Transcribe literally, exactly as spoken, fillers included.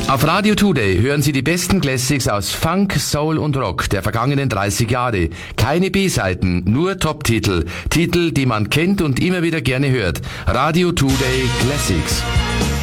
Auf Radio Today hören Sie die besten Classics aus Funk, Soul und Rock der vergangenen dreißig Jahre. Keine B-Seiten, nur Top-Titel. Titel, die man kennt und immer wieder gerne hört. Radio Today Classics.